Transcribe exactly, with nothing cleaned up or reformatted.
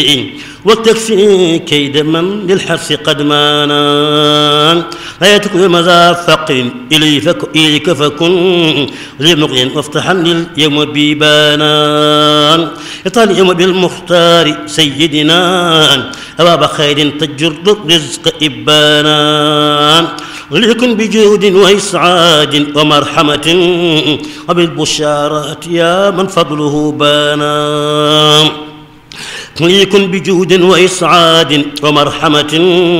وتكفي كيد من للحرص قد مانا لا يتكل مذا فقر إليك فكن لمقل وافتحا لليوم بيبانا يطال اليوم بالمختار سيدنا أباب خير تجر الرزق إبانا وليكن بجود وإسعاد ومرحمة وبالبشارات يا من فضله بانا ليكن بجود وإسعاد ومرحمة